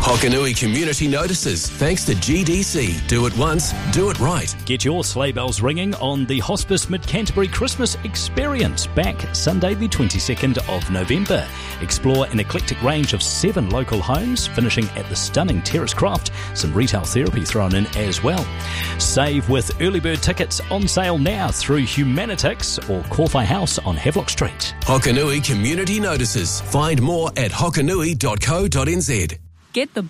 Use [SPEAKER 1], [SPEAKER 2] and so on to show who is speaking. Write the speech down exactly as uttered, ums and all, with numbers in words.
[SPEAKER 1] Hokanui Community Notices, thanks to G D C. Do it once, do it right.
[SPEAKER 2] Get your sleigh bells ringing on the Hospice Mid-Canterbury Christmas Experience, back Sunday the twenty-second of November. Explore an eclectic range of seven local homes, finishing at the stunning Terrace Croft. Some retail therapy thrown in as well. Save with early bird tickets on sale now through Humanitix or Corfi House on Havelock Street.
[SPEAKER 1] Hokanui Community Notices. Find more at hokanui dot co dot n z.
[SPEAKER 3] Get the